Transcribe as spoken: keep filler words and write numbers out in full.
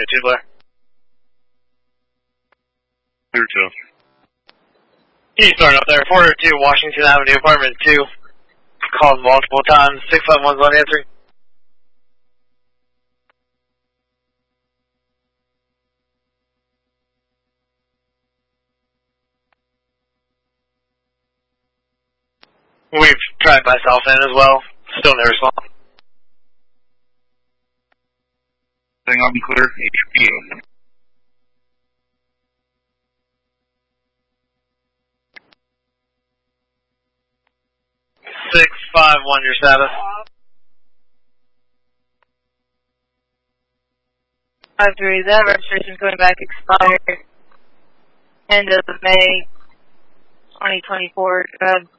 two, Blair. Clear two. You starting up there, four oh two Washington Avenue, apartment two. Called multiple times, six five one's on answering. We've tried myself in as well. Still no response. Thing on clear, H P. six five one, your status. five three, that registration's going back expired. End of May twenty twenty-four. Go ahead.